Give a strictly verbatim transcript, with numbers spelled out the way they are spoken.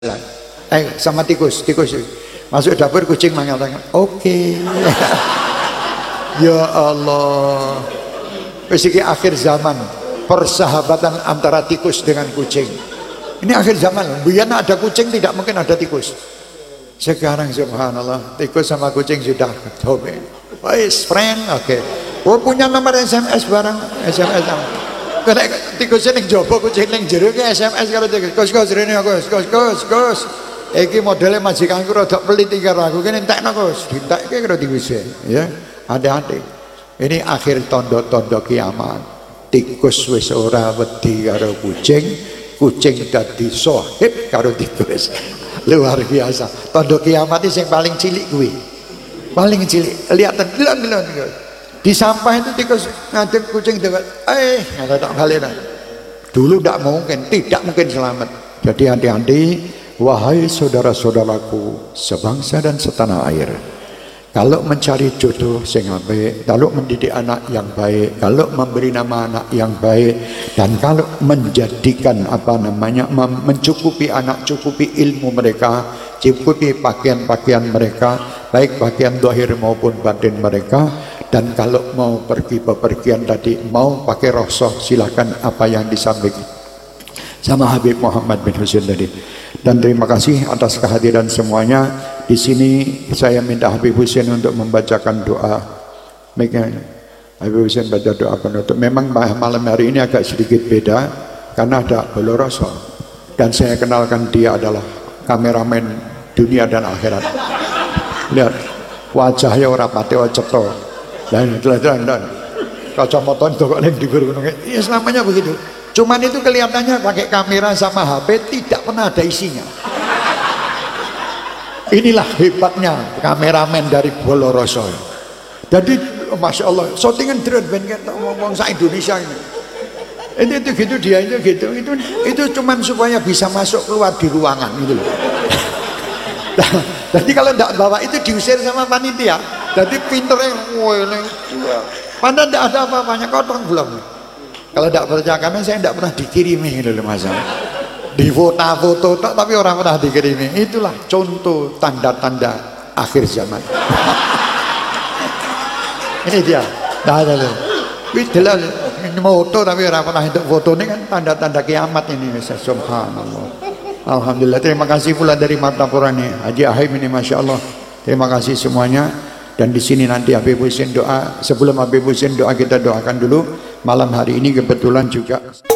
Eh sama tikus, tikus masuk dapur kucing mengatakan oke. Okay. Ya Allah, ini akhir zaman, persahabatan antara tikus dengan kucing. Ini akhir zaman. Biar ada kucing tidak mungkin ada tikus. Sekarang subhanallah, tikus sama kucing sudah ketemu. Wais friend, oke. Okay. Oh punya nomor S M S barang, S M S. Karena tikus ini jopo kucing yang jeruk S M S kalau tikus. Kus kus rene kus kus kus kus. Iki modelnya majikanku rada pelit iki karo aku kene entekno kus. Ditekke karo tikus ya. Hati-hati. Ini akhir tondo-tondo kiamat. Tikus wis ora wedi karo kucing, kucing dadi sohib karo tikus. Luar biasa. Tondo kiamat sing paling cilik kuwi. Paling cilik. Lihatan delon-delon. Di sampah itu tikus ngadep kucing dengan eh nggak tak balik. Dulu tidak mungkin, tidak mungkin selamat. Jadi hati-hati, wahai saudara-saudaraku sebangsa dan setanah air. Kalau mencari jodoh sing baik, kalau mendidik anak yang baik, kalau memberi nama anak yang baik, dan kalau menjadikan apa namanya mencukupi anak, cukupi ilmu mereka, cukupi pakaian-pakaian mereka, baik pakaian zahir maupun batin mereka. Dan kalau mau pergi bepergian tadi, mau pakai rosoh, silakan apa yang disampaikan sama Habib Muhammad bin Husain tadi. Dan terima kasih atas kehadiran semuanya. Di sini saya minta Habib Husain untuk membacakan doa. Habib Husain baca doa penutup. Memang malam hari ini agak sedikit beda karena ada Boloroso. Dan saya kenalkan dia adalah kameramen dunia dan akhirat. Lihat wajahnya orang pati ceto. Dan dan dan kacamata itu kok yang dibergunungnya. Ya selamanya begitu. Cuman itu kelihatannya pakai kamera sama H P tidak pernah ada isinya. Inilah hebatnya kameramen dari Boloroso. Jadi masya Allah, shootingan drone ben kita ngomong sa Indonesia ini. Itu itu gitu dia itu gitu itu itu cuman supaya bisa masuk keluar di ruangan gitu loh. Jadi kalau tidak bawa itu diusir sama panitia. Jadi pinternya, padahal tidak ada apa-apanya, kotor belum. Kalau tidak percaya karena saya tidak pernah dikirimi gitu loh mas. Di foto-foto tapi orang pernah dikirimi. Itulah contoh tanda-tanda akhir zaman. Ini dia. Nah, ada loh. Itulah foto tapi orang pernah untuk foto ini kan tanda-tanda kiamat ini. Subhanallah. Alhamdulillah. Terima kasih pula dari Martapura ini Haji Ahim ini masya Allah. Terima kasih semuanya. Dan di sini nanti Habib Husain doa. Sebelum Habib Husain doa kita doakan dulu. Malam hari ini kebetulan juga